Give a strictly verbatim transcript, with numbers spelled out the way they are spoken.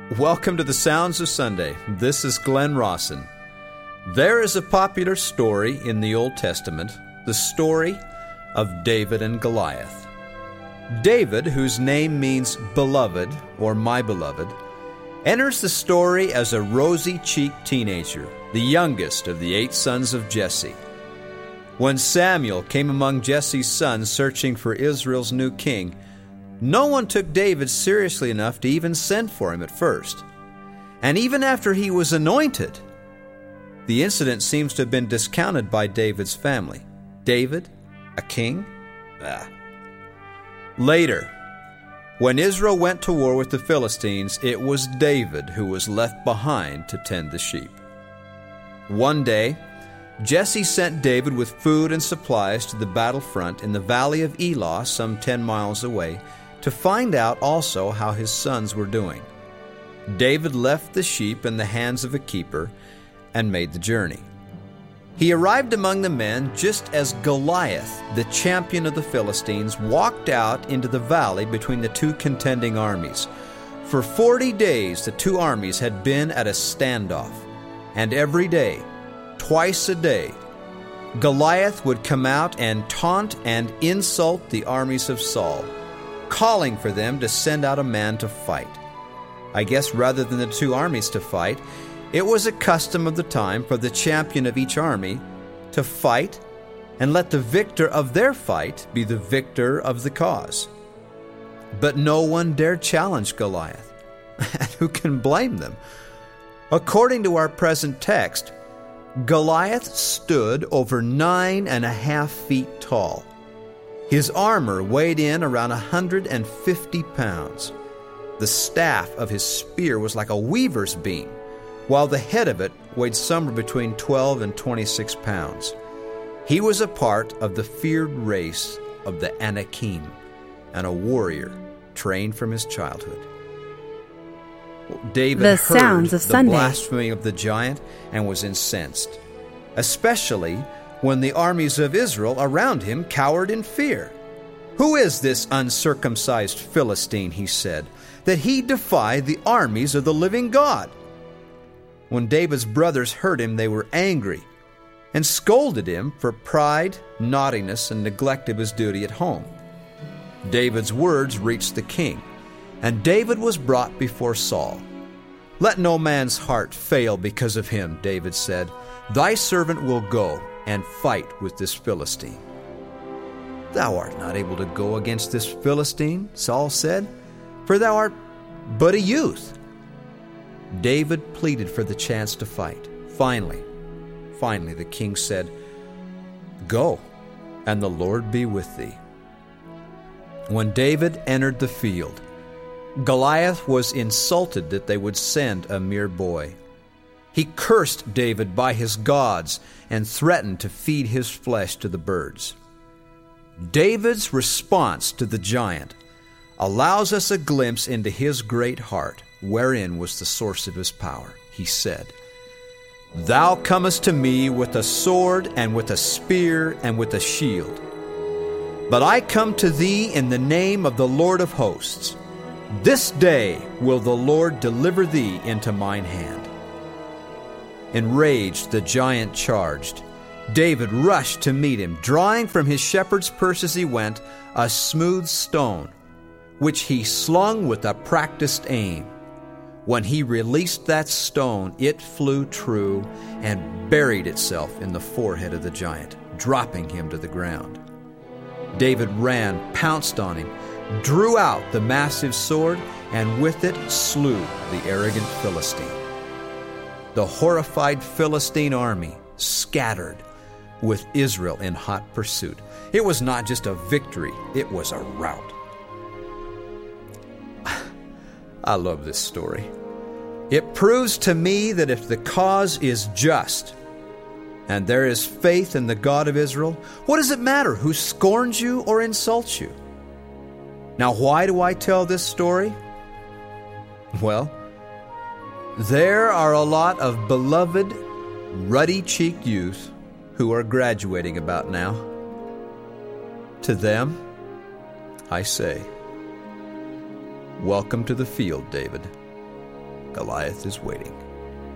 Welcome to the Sounds of Sunday. This is Glenn Rawson. There is a popular story in the Old Testament, the story of David and Goliath. David, whose name means beloved or my beloved, enters the story as a rosy-cheeked teenager, the youngest of the eight sons of Jesse. When Samuel came among Jesse's sons searching for Israel's new king, no one took David seriously enough to even send for him at first. And even after he was anointed, the incident seems to have been discounted by David's family. David, a king? Ah. Later, when Israel went to war with the Philistines, it was David who was left behind to tend the sheep. One day, Jesse sent David with food and supplies to the battlefront in the valley of Elah, some ten miles away, to find out also how his sons were doing. David left the sheep in the hands of a keeper and made the journey. He arrived among the men just as Goliath, the champion of the Philistines, walked out into the valley between the two contending armies. For forty days the two armies had been at a standoff, and every day, twice a day, Goliath would come out and taunt and insult the armies of Saul, calling for them to send out a man to fight. I guess rather than the two armies to fight, it was a custom of the time for the champion of each army to fight and let the victor of their fight be the victor of the cause. But no one dared challenge Goliath. And who can blame them? According to our present text, Goliath stood over nine and a half feet tall. His armor weighed in around one hundred fifty pounds. The staff of his spear was like a weaver's beam, while the head of it weighed somewhere between twelve and twenty-six pounds. He was a part of the feared race of the Anakim, and a warrior trained from his childhood. David the heard sounds of the Sunday. blasphemy of the giant and was incensed, especially when the armies of Israel around him cowered in fear. "Who is this uncircumcised Philistine," he said, "that he defy the armies of the living God?" When David's brothers heard him, they were angry and scolded him for pride, naughtiness, and neglect of his duty at home. David's words reached the king, and David was brought before Saul. "Let no man's heart fail because of him," David said. "Thy servant will go and fight with this Philistine." "Thou art not able to go against this Philistine," Saul said, "for thou art but a youth." David pleaded for the chance to fight. Finally, finally the king said, "Go, and the Lord be with thee." When David entered the field, Goliath was insulted that they would send a mere boy. He cursed David by his gods and threatened to feed his flesh to the birds. David's response to the giant allows us a glimpse into his great heart, wherein was the source of his power. He said, "Thou comest to me with a sword and with a spear and with a shield. But I come to thee in the name of the Lord of hosts. This day will the Lord deliver thee into mine hand." Enraged, the giant charged. David rushed to meet him, drawing from his shepherd's purse as he went a smooth stone, which he slung with a practiced aim. When he released that stone, it flew true and buried itself in the forehead of the giant, dropping him to the ground. David ran, pounced on him, drew out the massive sword, and with it slew the arrogant Philistine. The horrified Philistine army scattered, with Israel in hot pursuit. It was not just a victory, it was a rout. I love this story. It proves to me that if the cause is just, and there is faith in the God of Israel, what does it matter who scorns you or insults you? Now, why do I tell this story? Well, there are a lot of beloved, ruddy-cheeked youth who are graduating about now. To them, I say, welcome to the field, David. Goliath is waiting.